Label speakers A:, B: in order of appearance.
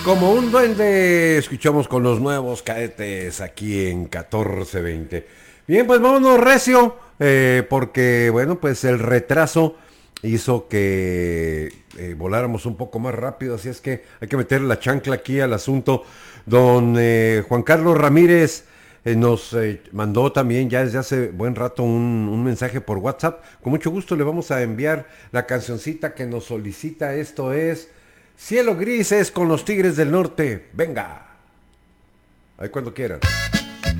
A: Como un duende, escuchamos con los nuevos cadetes aquí en 1420. Bien, pues vámonos recio, porque bueno, pues el retraso hizo que voláramos un poco más rápido, así es que hay que meter la chancla aquí al asunto. Don Juan Carlos Ramírez nos mandó también ya desde hace buen rato un mensaje por WhatsApp. Con mucho gusto le vamos a enviar la cancioncita que nos solicita. Esto es Cielo Grises con los Tigres del Norte. Venga. Ahí cuando quieran.